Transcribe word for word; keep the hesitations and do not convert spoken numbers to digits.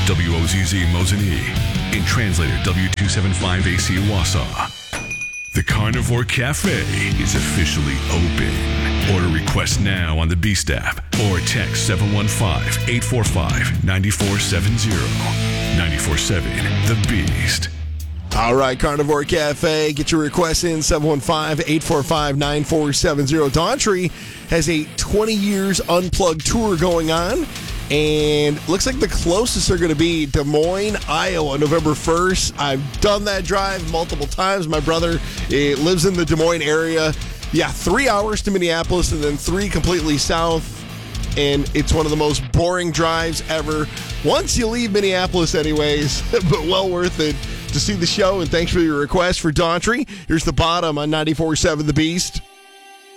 W O Z Z Mosinee. In translator W two seventy-five A C Wausau. The Carnivore Cafe is officially open. Order requests now on the Beast app or text seven one five, eight four five, nine four seven zero. nine four seven The Beast. All right, Carnivore Cafe. Get your requests in, seven one five, eight four five, nine four seven zero. Daughtry has a twenty years Unplugged tour going on, and looks like the closest they're going to be Des Moines, Iowa, November first. I've done that drive multiple times. My brother eh, lives in the Des Moines area. Yeah, three hours to Minneapolis and then three completely south. And it's one of the most boring drives ever. Once you leave Minneapolis anyways, but well worth it to see the show. And thanks for your request for Daughtry. Here's the bottom on ninety-four point seven The Beast.